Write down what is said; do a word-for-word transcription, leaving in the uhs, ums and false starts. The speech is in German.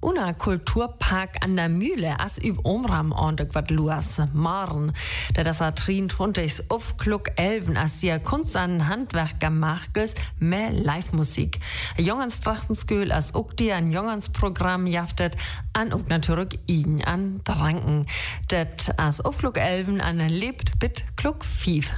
Una Kulturpark an der Mühle, as üb Omram ordentlich wat luas. Morgen, da das a dreiundzwanzig auf Klug elven, as die Kunst an Handwerker machtes, mehr Live-Musik. Jongens Trachtenskühl, as ook die ein Jongensprogramm jaftet, an ook natürlich ihn an Dranken. Det as auf Klug elven an lebt bit Klug fief.